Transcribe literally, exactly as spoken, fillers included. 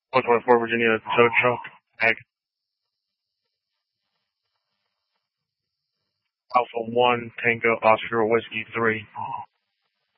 one twenty-four Virginia tow truck. Ag. Alpha one Tango Oscar Whiskey three.